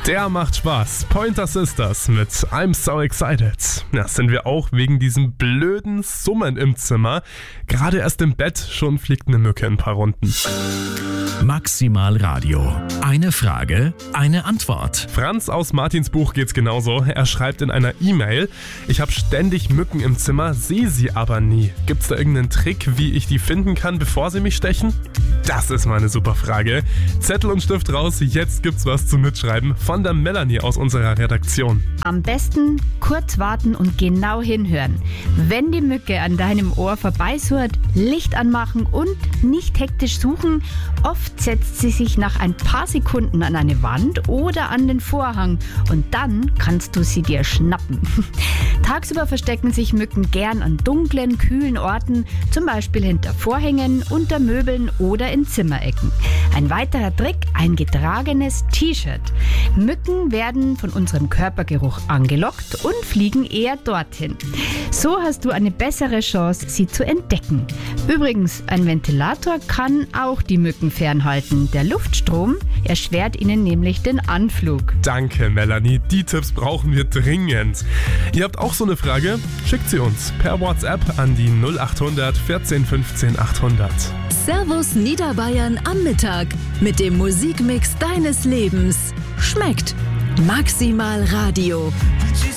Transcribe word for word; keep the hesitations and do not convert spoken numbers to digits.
Der macht Spaß. Pointer Sisters mit I'm So Excited. Ja, sind wir auch wegen diesem blöden Summen im Zimmer. Gerade erst im Bett, schon fliegt eine Mücke in ein paar Runden. Maximal Radio. Eine Frage, eine Antwort. Franz aus Martins Buch geht's genauso. Er schreibt in einer E-Mail: Ich habe ständig Mücken im Zimmer, sehe sie aber nie. Gibt's da irgendeinen Trick, wie ich die finden kann, bevor sie mich stechen? Das ist mal eine super Frage. Zettel und Stift raus, jetzt gibt's was zum Mitschreiben von der Melanie aus unserer Redaktion. Am besten kurz warten und genau hinhören. Wenn die Mücke an deinem Ohr vorbeisurrt, Licht anmachen und nicht hektisch suchen. Oft setzt sie sich nach ein paar Sekunden an eine Wand oder an den Vorhang und dann kannst du sie dir schnappen. Tagsüber verstecken sich Mücken gern an dunklen, kühlen Orten, zum Beispiel hinter Vorhängen, unter Möbeln oder in Zimmerecken. Ein weiterer Trick: ein getragenes T-Shirt. Mücken werden von unserem Körpergeruch angelockt und fliegen eher dorthin. So hast du eine bessere Chance, sie zu entdecken. Übrigens, ein Ventilator kann auch die Mücken fernhalten. Der Luftstrom erschwert ihnen nämlich den Anflug. Danke, Melanie. Die Tipps brauchen wir dringend. Ihr habt auch so eine Frage? Schickt sie uns per WhatsApp an die null acht hundert vierzehn fünfzehn achthundert. Servus Niederbayern am Mittag mit dem Musikmix deines Lebens. Schmeckt Maximal Radio.